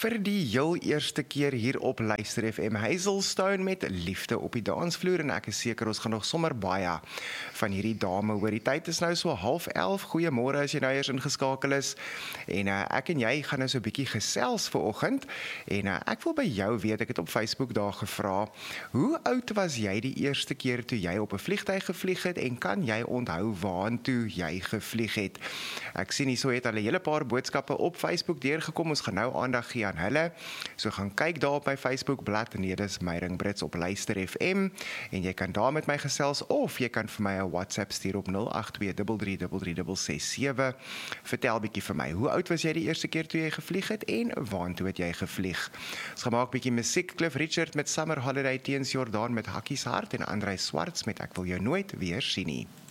Vir die heel eerste keer hier op Luister FM Hazelstone met liefde op die dansvloer en ek is seker ons gaan nog sommer baie van hierdie dame hoor. Die tyd is nou so 10:30. Goeiemôre as jy nou eers ingeskakel is. En ek en jy gaan nou so 'n bietjie gesels vanoggend en ek wil by jou weet, ek het op Facebook daar gevra, hoe oud was jy die eerste keer toe jy op 'n vliegtuig gevlieg het en kan jy onthou waartoe jy gevlieg het? Ek sien hierso het al 'n hele paar boodskappe op Facebook deurgekom. Ons gaan nou aandag gee aan hulle. So gaan kyk daar op my Facebookblad en dit is Meiring Brits op Luister FM en jy kan daar met my gesels of jy kan vir my 'n WhatsApp stuur op 082333367. Vertel bietjie vir my, hoe oud was jy die eerste keer toe jy gevlieg het en waartoe het jy gevlieg? Ons gaan maak bietjie musiek. Cliff Richard met Summer Holiday, Teens Jordaan met Hakkies Hart en Andrei Swarts met Ek wil jou nooit weer sien nie.